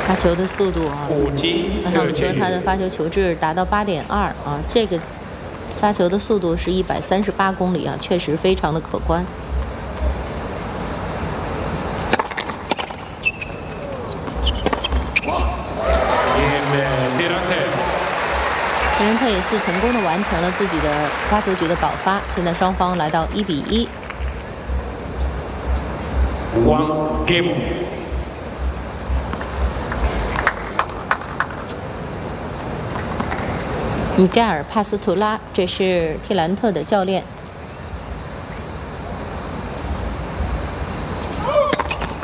发球的速度啊， 5击刚才我们说 2 他的发球球质达到8.2啊，这个发球的速度是138公里啊，确实非常的可观。迪伦特也是成功的完成了自己的发球局的保发，现在双方来到1比1。 1 game。 米盖尔·帕斯图拉，这是蒂兰特的教练。